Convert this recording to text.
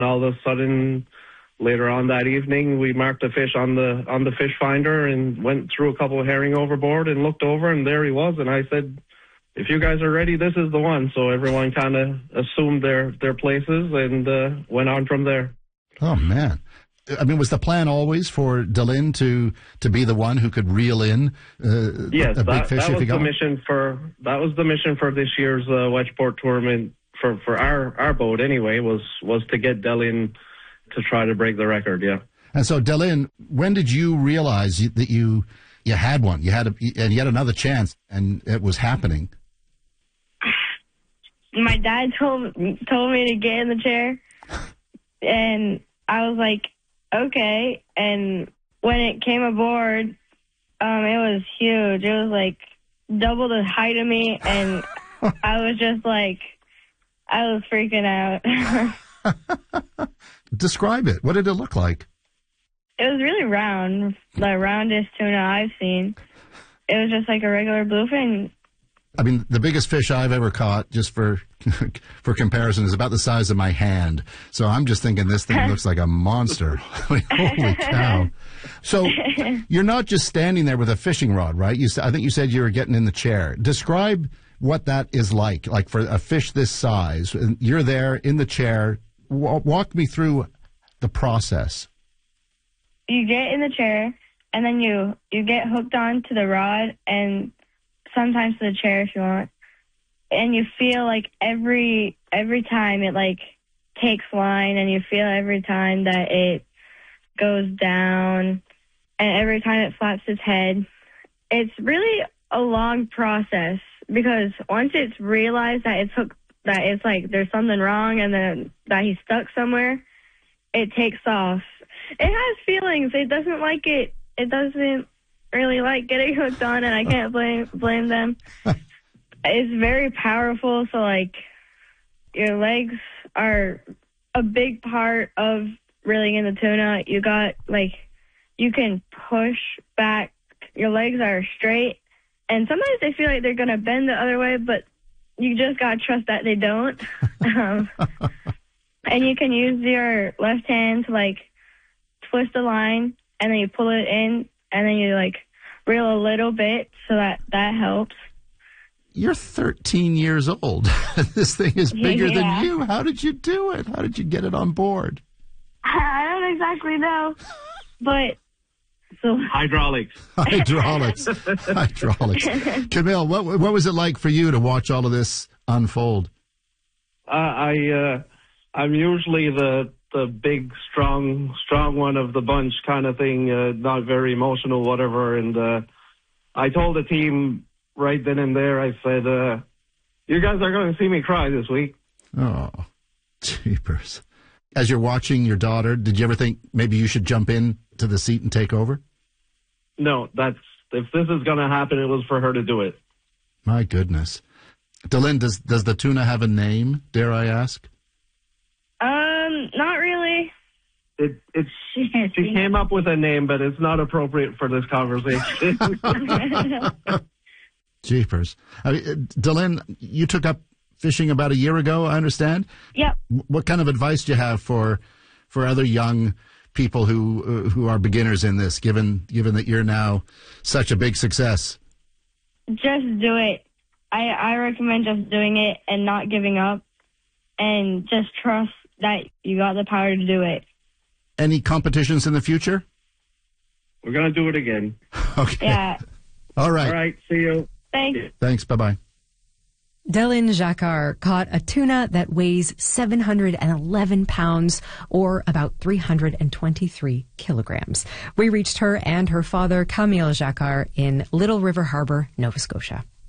All of a sudden, later on that evening, we marked a fish on the fish finder and went threw a couple of herring overboard and looked over, and there he was. And I said, if you guys are ready, this is the one. So everyone kind of assumed their places and went on from there. Oh, man. I mean, was the plan always for Delin to be the one who could reel in yes, a big fish if he got one? That was the mission for this year's Wedgeport tournament for our boat anyway, was to get Delin to try to break the record, yeah. And so, Delin, when did you realize that you had one? You had another chance, and it was happening. My dad told me to get in the chair, and I was like, okay. And when it came aboard, it was huge. It was like double the height of me, and I was just like, I was freaking out. Describe it. What did it look like? It was really round, the roundest tuna I've seen. It was just like a regular bluefin. I mean, the biggest fish I've ever caught, just for comparison, is about the size of my hand. So I'm just thinking this thing looks like a monster. Holy cow. So you're not just standing there with a fishing rod, right? I think you said you were getting in the chair. Describe what that is like for a fish this size. You're there in the chair. Walk me through the process. You get in the chair, and then you get hooked on to the rod, and sometimes to the chair if you want. And you feel like every time it like takes line, and you feel every time that it goes down, and every time it flaps its head. It's really a long process, because once it's realized that it's hooked, that it's like there's something wrong and then that he's stuck somewhere, it takes off. It has feelings. It doesn't like it. It doesn't really like getting hooked on, and I can't blame them. It's very powerful, so like your legs are a big part of reeling in the tuna. You got like, you can push back. Your legs are straight, and sometimes they feel like they're going to bend the other way, but you just got to trust that they don't. And you can use your left hand to like twist the line, and then you pull it in, and then you like reel a little bit, so that helps. You're 13 years old. This thing is bigger than you. How did you do it? How did you get it on board? I don't exactly know, but so hydraulics. Camille, what was it like for you to watch all of this unfold? I'm usually the big, strong one of the bunch kind of thing, not very emotional, whatever. And I told the team right then and there, I said, you guys are going to see me cry this week. Oh, jeepers. As you're watching your daughter, did you ever think maybe you should jump in to the seat and take over? No, if this is going to happen, it was for her to do it. My goodness. Delin, does the tuna have a name, dare I ask? Not really. She came up with a name, but it's not appropriate for this conversation. Jeepers. Delin, you took up fishing about a year ago, I understand? Yep. What kind of advice do you have for other young people who are beginners in this, given that you're now such a big success? Just do it. I recommend just doing it and not giving up, and just trust that you got the power to do it. Any competitions in the future? We're going to do it again. Okay. Yeah. All right. See you. Thanks. Thanks. Bye-bye. Delin Jacquard caught a tuna that weighs 711 pounds, or about 323 kilograms. We reached her and her father, Camille Jacquard, in Little River Harbor, Nova Scotia.